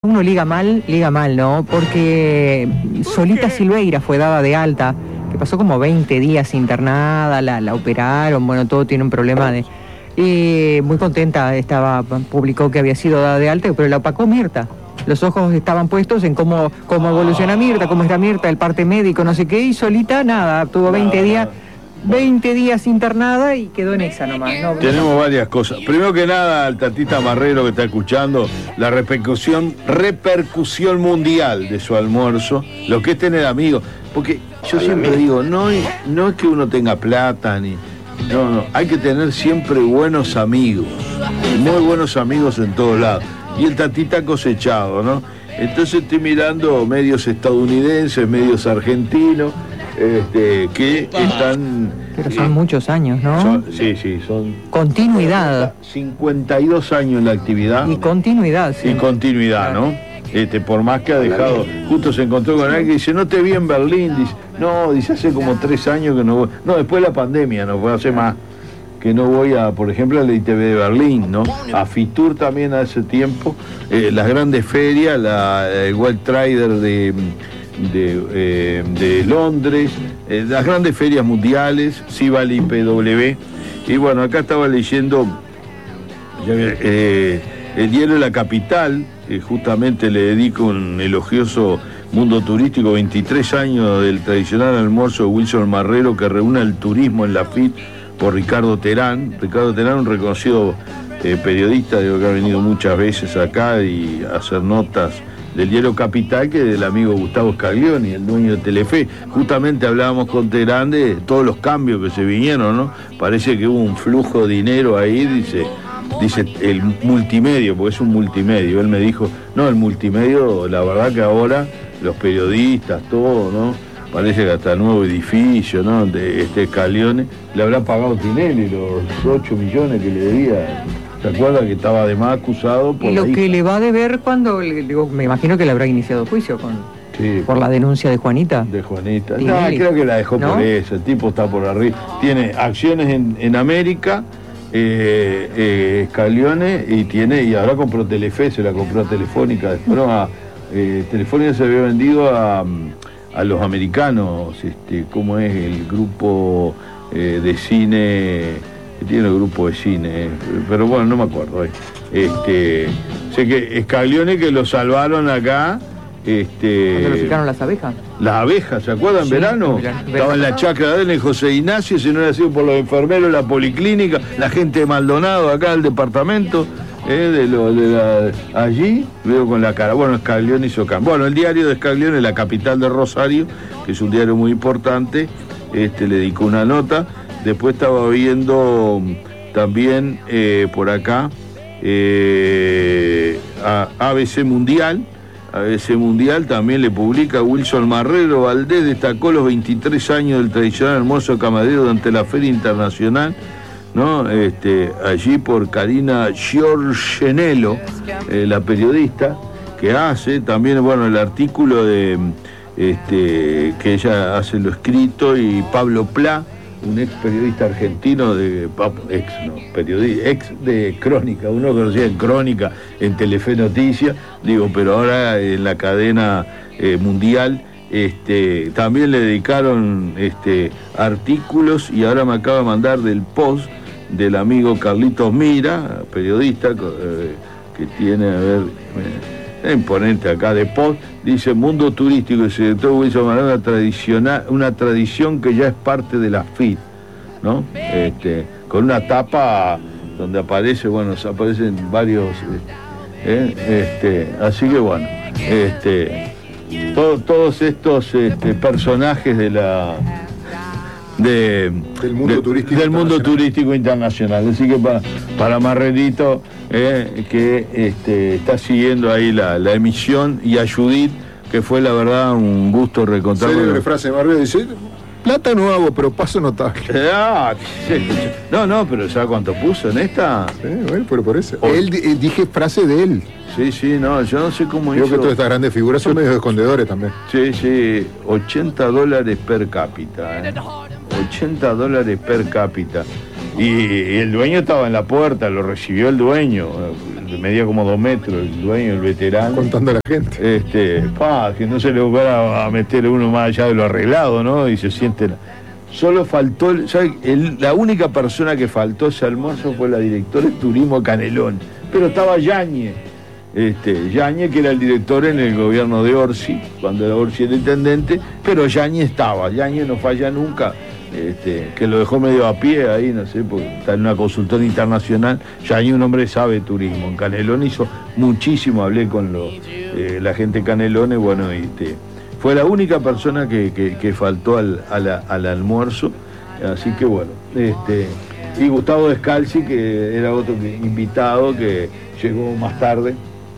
uno liga mal, ¿no? Porque Solita Silveira fue dada de alta, que pasó como 20 días internada, la operaron, bueno, todo tiene un problema de... muy contenta publicó que había sido dada de alta, pero la opacó Mirta. Los ojos estaban puestos en cómo evoluciona Mirta, cómo está Mirta, el parte médico, no sé qué, y Solita nada, tuvo 20 días internada y quedó en esa nomás. ¿No? Tenemos varias cosas. Primero que nada, al Tatita Marrero que está escuchando, la repercusión mundial de su almuerzo, lo que es tener amigos. Porque yo siempre digo, no es que uno tenga plata, no, hay que tener siempre buenos amigos, muy buenos amigos en todos lados. Y el Tatita ha cosechado, ¿no? Entonces estoy mirando medios estadounidenses, medios argentinos, que están... Pero son muchos años, ¿no? Son... Continuidad. 52 años en la actividad. Y continuidad, sí. Y continuidad, ¿no? Por más que ha dejado... Justo se encontró con alguien que dice, no te vi en Berlín. Dice, hace como 3 años que no voy. No, después de la pandemia, no puedo hacer más. Que no voy por ejemplo, a la ITV de Berlín, ¿no? A Fitur también hace tiempo. Las grandes ferias, el World Trader de Londres, las grandes ferias mundiales, Cibal IPW. Y bueno, acá estaba leyendo el diario La Capital, justamente le dedico un elogioso Mundo Turístico, 23 años del tradicional almuerzo de Wilson Marrero que reúne el turismo en la FIT por Ricardo Terán. Ricardo Terán, un reconocido periodista, digo que ha venido muchas veces acá y a hacer notas del diario Capital, que del amigo Gustavo Scaglioni, el dueño de Telefe. Justamente hablábamos con Terán de todos los cambios que se vinieron, ¿no? Parece que hubo un flujo de dinero ahí, dice el multimedio, porque es un multimedio. Él me dijo, no, el multimedio, la verdad que ahora los periodistas, todo, ¿no? Parece que hasta el nuevo edificio, ¿no? De Scaglioni, le habrá pagado Tinelli los 8 millones que le debía. ¿Se acuerda que estaba además acusado por y lo que le va a deber cuando, me imagino que le habrá iniciado juicio por la denuncia de Juanita? De Juanita. Tinelli. No, creo que la dejó, ¿no? Por eso. El tipo está por arriba. Tiene acciones en América, Scaglioni, y ahora compró Telefe, se la compró a Telefónica. Después Telefónica se había vendido a los americanos, ¿cómo es el grupo de cine? Tiene el grupo de cine, pero bueno, no me acuerdo. Sé que Scaglioni, que lo salvaron acá. ¿Cuándo lo picaron las abejas? Las abejas, ¿se acuerdan? Sí, verano. Estaba en la chacra de él, en José Ignacio, si no hubiera sido por los enfermeros, la policlínica, la gente de Maldonado, acá del departamento. Allí veo con la cara. Bueno, Scaglioni hizo cambio. Bueno, el diario de Scaglioni, La Capital de Rosario, que es un diario muy importante, le dedicó una nota. Después estaba viendo también por acá a ABC Mundial. ABC Mundial también le publica Wilson Marrero Valdés destacó los 23 años del tradicional almuerzo camarero durante la Feria Internacional, ¿no? Allí por Karina Giorgenello, la periodista, que hace también, bueno, el artículo de que ella hace lo escrito, y Pablo Plá, un ex periodista argentino ex de Crónica, uno conocía en Crónica, en Telefe Noticias, pero ahora en la cadena mundial. También le dedicaron artículos, y ahora me acaba de mandar del post del amigo Carlitos Mira, periodista que tiene, imponente acá de post, dice: Mundo Turístico, el director Wilson Marrero, una tradición que ya es parte de la FIT, ¿no? Con una tapa donde aparecen varios, así que bueno, todos estos personajes del mundo turístico internacional. Así que para Marrerito, que está siguiendo ahí la emisión, y a Judith, que fue la verdad un gusto recontarlo. Célebre frase de Marrero, dice: plata no hago, pero paso notable. No, pero ¿sabes cuánto puso en esta? Sí, bueno, pero por eso. Dije frase de él. Sí, no, yo no sé cómo hizo. Creo que todas estas grandes figuras son medios escondedores también. Sí, $80 per cápita. $80 per cápita. Y el dueño estaba en la puerta, lo recibió el dueño. medía como 2 metros, el dueño, el veterano. Contando a la gente. Que no se le fuera a meter uno más allá de lo arreglado, ¿no? Y se sienten. Solo faltó, ¿sabes? La única persona que faltó ese almuerzo fue la directora de turismo Canelón. Pero estaba Yáñez. Yáñez, que era el director en el gobierno de Orsi, cuando era Orsi el intendente, pero Yáñez estaba. Yáñez no falla nunca. Que lo dejó medio a pie ahí, no sé, porque está en una consultora internacional. Yáñez, un hombre sabe de turismo. En Canelón hizo muchísimo, hablé con la gente de Canelones, bueno, fue la única persona que faltó al almuerzo, así que bueno, y Gustavo Descalzi, que era otro invitado que llegó más tarde,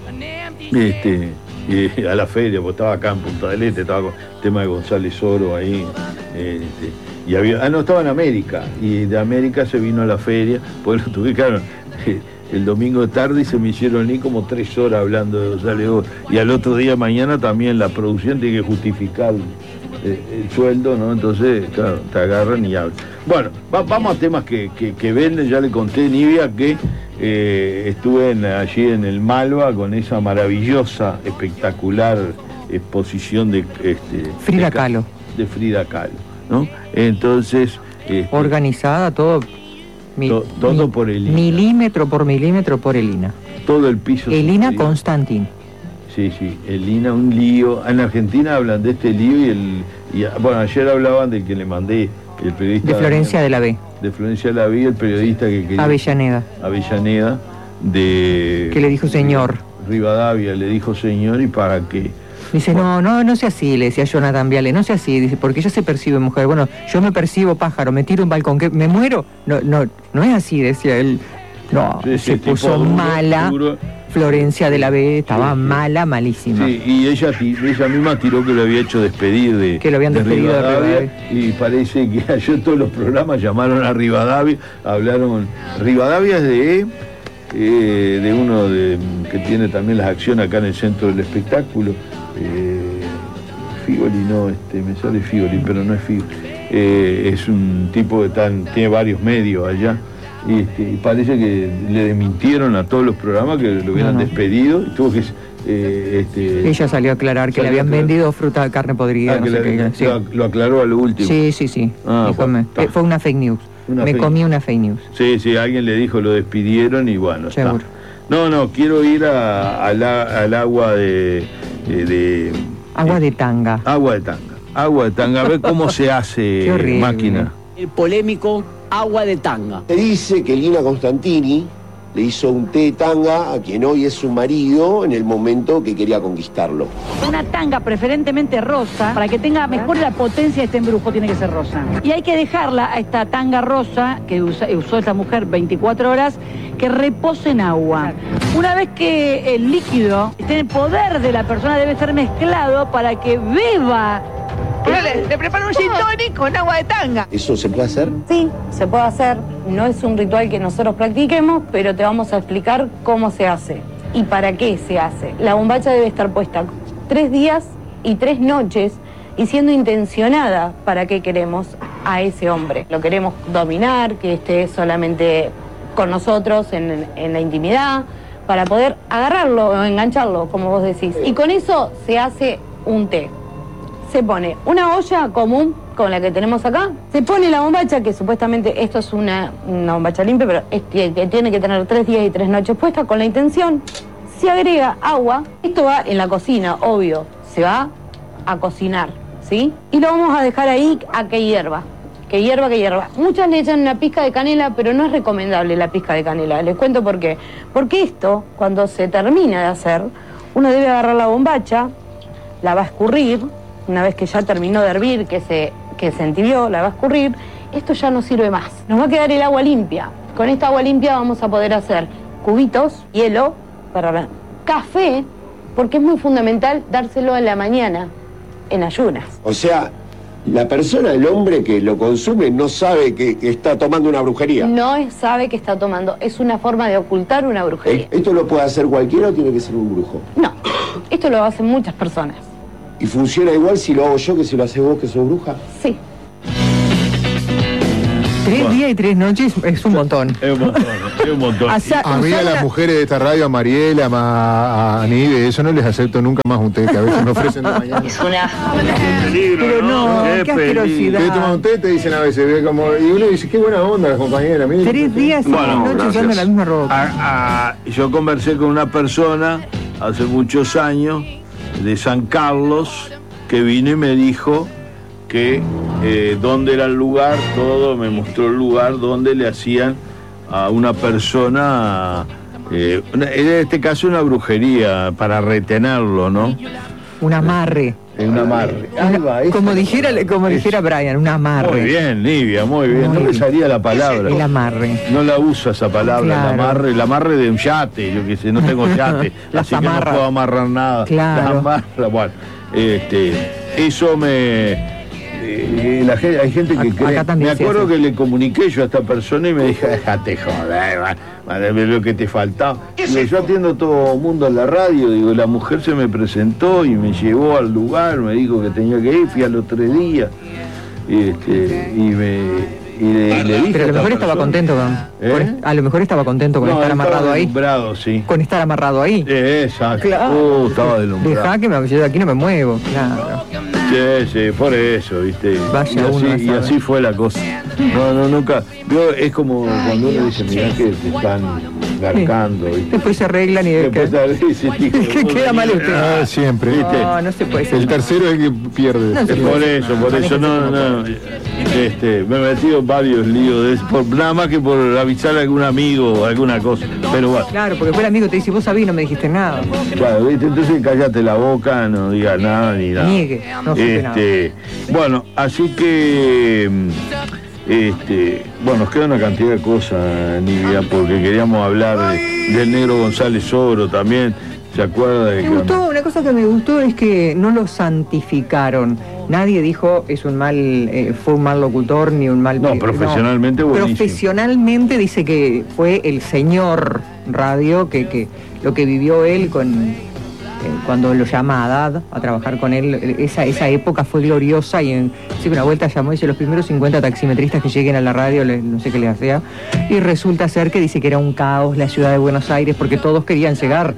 a la feria, porque estaba acá en Punta del Este, estaba con el tema de González Oro ahí, y había, no, estaba en América, y de América se vino a la feria, pues lo tuve, claro, el domingo de tarde y se me hicieron ni como 3 horas hablando de González Oro, y al otro día mañana también la producción tiene que justificar el sueldo, ¿no? Entonces, claro, te agarran y hablan. Bueno, vamos a temas que venden. Ya le conté, Nivia, que estuve allí en el Malva con esa maravillosa, espectacular exposición de Frida Kahlo. De Frida Kahlo, ¿no? Entonces... organizada, todo por Elina. Milímetro por milímetro por Elina. Todo el piso. Elina Constantin. Sí, Elina, un lío. En Argentina hablan de este lío bueno, ayer hablaban del que le mandé, el periodista... De Florencia de la B. De Florencia de la B, el periodista que quería... Avellaneda, que le dijo señor. Rivadavia le dijo señor, ¿y para qué? Dice, no sea así, le decía Jonathan Viale, no sea así, dice, porque ella se percibe mujer. Bueno, yo me percibo pájaro, me tiro un balcón, ¿qué? ¿Me muero? No es así, decía él. No, sí, se puso mala. Duro. Florencia de la B estaba mala, malísima. Sí, y ella misma tiró que lo había hecho despedir que lo habían despedido de Rivadavia, y parece que ayer todos los programas llamaron a Rivadavia, hablaron. Rivadavia es de uno que tiene también las acciones acá en el centro del espectáculo. Figoli, no, me sale Figoli, pero no es Figoli. Es un tipo que tiene varios medios allá. Y parece que le desmintieron a todos los programas que lo hubieran despedido. Y tuvo que ella salió a aclarar que le habían vendido fruta de carne podrida. Sí. Lo aclaró a lo último. Sí. Fue una fake news. Comí una fake news. Sí, alguien le dijo, lo despidieron y bueno, seguro. Está. No, quiero ir al agua de agua de tanga. Agua de tanga, a ver cómo se hace, máquina. El polémico agua de tanga. Se dice que Lina Constantini le hizo un té de tanga a quien hoy es su marido en el momento que quería conquistarlo. Una tanga preferentemente rosa, para que tenga mejor la potencia de este embrujo, tiene que ser rosa. Y hay que dejarla a esta tanga rosa que usó esta mujer 24 horas, que repose en agua. Una vez que el líquido esté en el poder de la persona, debe ser mezclado para que beba. Le preparo un gin tonic con agua de tanga. ¿Eso se puede hacer? Sí, se puede hacer. No es un ritual que nosotros practiquemos, pero te vamos a explicar cómo se hace y para qué se hace. La bombacha debe estar puesta 3 días y 3 noches y siendo intencionada para qué queremos a ese hombre. Lo queremos dominar, que esté solamente con nosotros en la intimidad, para poder agarrarlo o engancharlo, como vos decís. Y con eso se hace un té. Se pone una olla común con la que tenemos acá, se pone la bombacha, que supuestamente esto es una bombacha limpia, pero que tiene que tener 3 días y 3 noches puesta con la intención. Se agrega agua, esto va en la cocina, obvio, se va a cocinar, ¿sí? Y lo vamos a dejar ahí a que hierva. Que hierva. Muchas le echan una pizca de canela, pero no es recomendable la pizca de canela. Les cuento por qué. Porque esto, cuando se termina de hacer, uno debe agarrar la bombacha, la va a escurrir. Una vez que ya terminó de hervir, que se entibió, la va a escurrir, esto ya no sirve más. Nos va a quedar el agua limpia. Con esta agua limpia vamos a poder hacer cubitos, hielo, para café, porque es muy fundamental dárselo en la mañana, en ayunas. O sea, la persona, el hombre que lo consume, no sabe que está tomando una brujería. No sabe que está tomando, es una forma de ocultar una brujería. ¿Esto lo puede hacer cualquiera o tiene que ser un brujo? No, esto lo hacen muchas personas. ¿Y funciona igual si lo hago yo que si lo haces vos, que sos bruja? Sí. 3 días y 3 noches es un montón. Es un montón. un montón. A mí, a las mujeres de esta radio, a Mariela, a Nive, eso no les acepto nunca más un té, que a veces me ofrecen de mañana. Es una... Pero no, qué asquerosidad. Te toman un té, te dicen a veces, ve como, y uno dice, qué buena onda la compañera. Mire, 3 días y Bueno, 3 noches usando la misma ropa. Yo conversé con una persona hace muchos años de San Carlos que vino y me dijo que dónde era el lugar, todo, me mostró el lugar donde le hacían a una persona, en este caso una brujería para retenerlo, ¿no? Un amarre. Un amarre. Como dijera Brian, un amarre. Muy bien, Nivia, muy bien. Muy No me bien. salía la palabra. El amarre. No la usa esa palabra, Claro. el amarre de un yate, yo qué sé, no tengo yate, Las así que no amarras. puedo amarrar nada. Claro. Las amarras, bueno, eso me... la gente, hay gente que Acá cree. también Me se acuerdo hace. que le comuniqué yo a esta persona y me dije, déjate joder, madre, lo que te faltaba. Digo, yo atiendo a todo el mundo en la radio, digo, la mujer se me presentó y me llevó al lugar, me dijo que tenía que ir, fui a los 3 días. Y le dije. Pero a lo mejor esta estaba persona, contento a lo mejor estaba contento con estar amarrado ahí. Deslumbrado, sí. Con estar amarrado ahí. Exacto. Claro. Estaba deslumbrado. Dejá que yo de aquí no me muevo. Claro. Sí, por eso, viste. Vaya uno a Y saber. así fue la cosa. No, nunca. Es como cuando uno dice, mirá que te están garcando, ¿viste? Después se arreglan y Después ¿Qué queda mal usted? Ah, siempre. ¿Viste? No se puede ser. El tercero es el que pierde. No se Por eso, no. Me he metido en varios líos de eso, nada más que por avisar a algún amigo o alguna cosa. Pero bueno, Claro, porque fue el amigo te dice, vos sabés y no me dijiste nada. claro, ¿viste? Entonces callate la boca, no digas nada ni nada. Niegue, no supe nada. Bueno, así que bueno, nos queda una cantidad de cosas, Nivia, porque queríamos hablar del negro González Oro también. ¿Se acuerda de Me gustó, una cosa que me gustó es que no lo santificaron. Nadie dijo es un mal, fue un mal locutor ni un mal... No, profesionalmente buenísimo. Profesionalmente dice que fue el señor radio, que lo que vivió él cuando lo llama a Haddad a trabajar con él, esa época fue gloriosa y sí, una vuelta llamó y dice los primeros 50 taximetristas que lleguen a la radio, no sé qué les hacía, y resulta ser que dice que era un caos la ciudad de Buenos Aires porque todos querían llegar.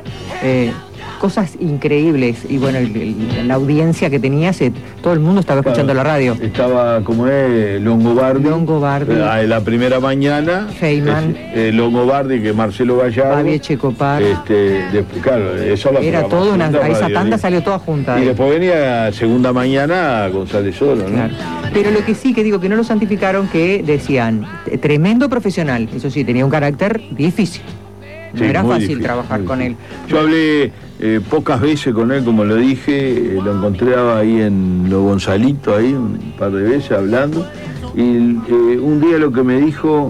Cosas increíbles y bueno, la audiencia que tenía, todo el mundo estaba escuchando la radio. Estaba como es Longobardi. La primera mañana. Feynman. Longobardi, que Marcelo Gallardo. Babi Echecopar. Claro, eso la era todo esa tanda salió toda junta. Y después venía segunda mañana González Oro, ¿no? Claro. Pero lo que sí que digo que no lo santificaron, que decían, tremendo profesional, eso sí, tenía un carácter difícil. No Sí, era muy fácil difícil, trabajar muy con él. difícil. Yo hablé pocas veces con él, como lo dije, lo encontré ahí en Lo Gonzalito, ahí un par de veces hablando, y un día lo que me dijo,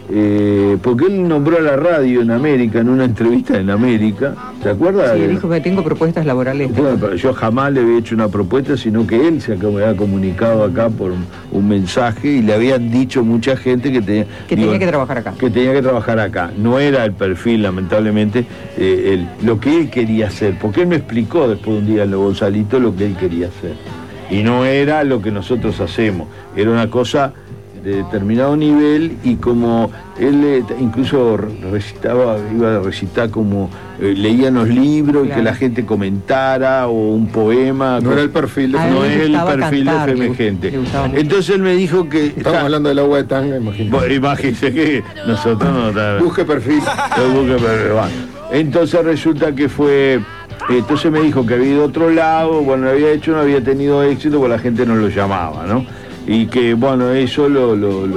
porque él nombró a la radio en América, en una entrevista en América, ¿se acuerda? Sí, dijo que tengo propuestas laborales. Bueno, pero yo jamás le había hecho una propuesta, sino que él se había comunicado acá por un mensaje y le habían dicho mucha gente que tenía que trabajar acá. Que tenía que trabajar acá. No era el perfil, lamentablemente, lo que él quería hacer, porque él me explicó después de un día en Lo Gonzalito lo que él quería hacer. Y no era lo que nosotros hacemos, era una cosa de determinado nivel, y como él incluso iba a recitar como leían los libros, Claro. y que la gente comentara o un poema. No era el perfil de A él No le es el gustaba perfil cantar, de le Femegente. gustaba mucho. Entonces él me dijo que Estamos hablando del agua de tanga, imagínate. imagínese que nosotros no Busque perfil. Entonces resulta que entonces me dijo que había ido a otro lado, bueno, lo había hecho, no había tenido éxito porque la gente no lo llamaba, ¿no? Y que bueno, eso lo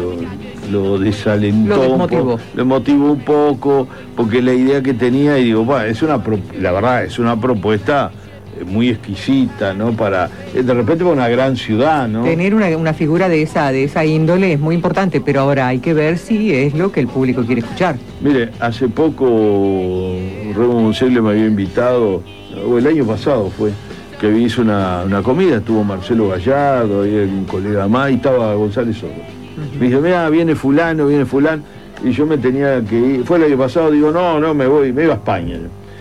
desalentó, Lo desmotivó. lo motivó un poco, porque la idea que tenía, y digo, bueno, la verdad es una propuesta muy exquisita, ¿no? De repente para una gran ciudad, ¿no? Tener una figura de esa índole es muy importante, pero ahora hay que ver si es lo que el público quiere escuchar. Mire, hace poco Remo Monsegle me había invitado, o el año pasado fue, que hizo una comida, estuvo Marcelo Gallardo, ahí un colega más, y estaba González Oro. Me dijo, mira, viene fulano, y yo me tenía que ir, fue el año pasado, digo, no, me iba a España,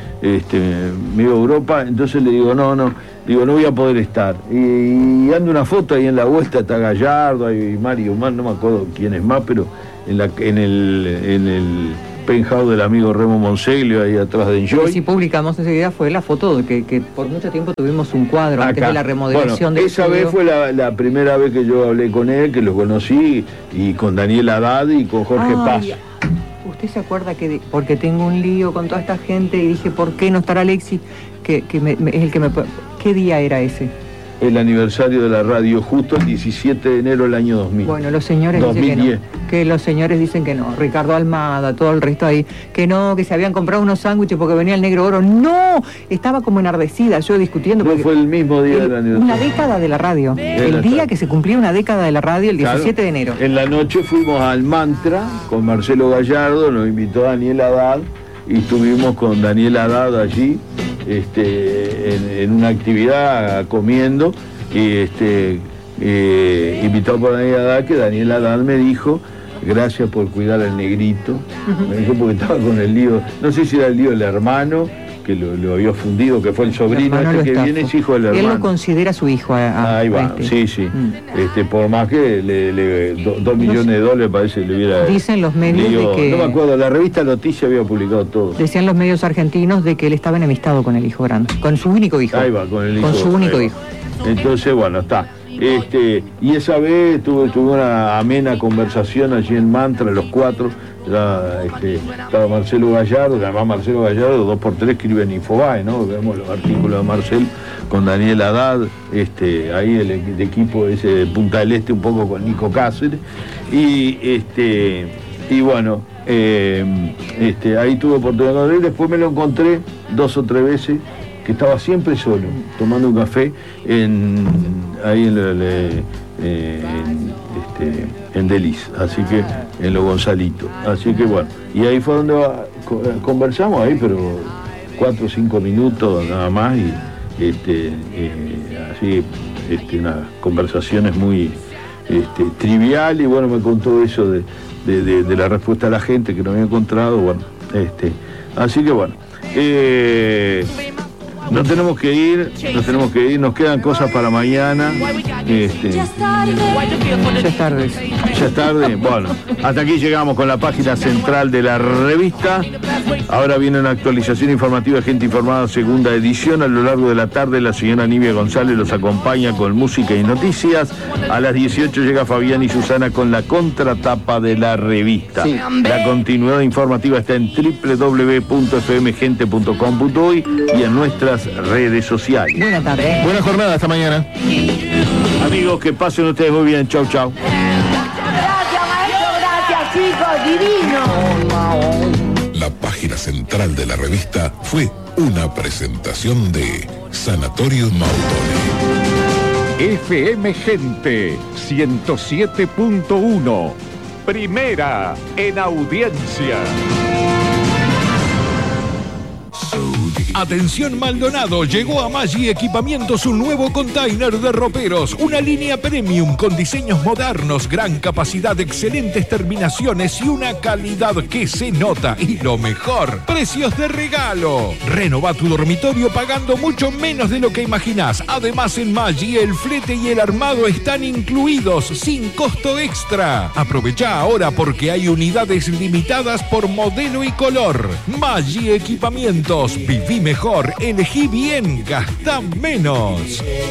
me iba a Europa, entonces le digo, no voy a poder estar. Y ando una foto ahí en la vuelta, está Gallardo, hay Mario más, no me acuerdo quién es más, pero en penthouse del amigo Remo Monseglio, ahí atrás de Lo que Enjoy. sí publicamos enseguida fue la foto de que por mucho tiempo tuvimos un cuadro antes Acá. de la remodelación Bueno, del esa estudio. vez fue la primera vez que yo hablé con él, que lo conocí, y con Daniel Haddad y con Jorge Paz. Ay, ¿usted se acuerda que porque tengo un lío con toda esta gente y dije, ¿por qué no estará Alexis? Que es el que me... ¿Qué día era ese? El aniversario de la radio, justo el 17 de enero del año 2000. Bueno, los señores 2010. dicen que no. Que los señores dicen que no. Ricardo Almada, todo el resto ahí. Que no, que se habían comprado unos sándwiches porque venía el Negro Oro. ¡No! Estaba como enardecida yo discutiendo. No porque fue el mismo día del aniversario. una década de la radio. El día que se cumplía una década de la radio, el 17 de enero. En la noche fuimos al Mantra con Marcelo Gallardo, nos invitó Daniel Haddad y estuvimos con Daniel Haddad allí en una actividad comiendo y invitado por Daniel Haddad, que Daniel Haddad me dijo: gracias por cuidar al negrito. Me dijo porque estaba con el lío, no sé si era el lío del hermano, que lo había fundido, que fue el sobrino hermano este lo que estafó. viene, es hijo del hermano. Él lo considera su hijo. Ahí va, sí. Por más que 2 millones de dólares parece que le hubiera... Dicen los medios de que... No me acuerdo, la revista Noticia había publicado todo. Decían los medios argentinos de que él estaba enemistado con el hijo grande, con su único hijo. Ahí va, con el hijo. Con su único hijo. Entonces, bueno, está. Y esa vez tuve una amena conversación allí en Mantra, los cuatro. Estaba Marcelo Gallardo, que además Marcelo Gallardo 2x3 escribe en Infobae, ¿no? Vemos los artículos de Marcelo con Daniel Haddad, ahí el equipo ese de Punta del Este, un poco con Nico Cáceres. Y bueno, ahí tuve oportunidad con él. Después me lo encontré 2 o 3 veces, que estaba siempre solo, tomando un café ahí en Delis, así que en Los Gonzalitos. Así que bueno, y ahí fue donde conversamos ahí, pero 4 o 5 minutos nada más, y así unas conversaciones muy trivial, y bueno, me contó eso de la respuesta a la gente que no había encontrado, bueno, así que bueno. Nos tenemos que ir, nos quedan cosas para mañana. Ya es tarde. Ya es tarde. Bueno, hasta aquí llegamos con la página central de la revista. Ahora viene una actualización informativa de Gente Informada, segunda edición. A lo largo de la tarde la señora Nivia González los acompaña con música y noticias. A las 18 llega Fabián y Susana con la contratapa de la revista. Sí. La continuidad informativa está en www.fmgente.com.uy y en nuestras redes sociales. Buenas tardes. Buena jornada, hasta mañana. Amigos, que pasen ustedes muy bien. Chau, chau. Gracias, maestro. Gracias, chicos. Divino. La página central de la revista fue una presentación de Sanatorio Mautone. FM Gente 107.1. Primera en audiencia. Atención Maldonado, llegó a Maggi Equipamientos un nuevo container de roperos, una línea premium con diseños modernos, gran capacidad, excelentes terminaciones y una calidad que se nota. Y lo mejor, precios de regalo. Renova tu dormitorio pagando mucho menos de lo que imaginás. Además en Maggi el flete y el armado están incluidos sin costo extra. Aprovecha ahora porque hay unidades limitadas por modelo y color. Maggi Equipamientos, viví mejor, elegí bien, gastá menos.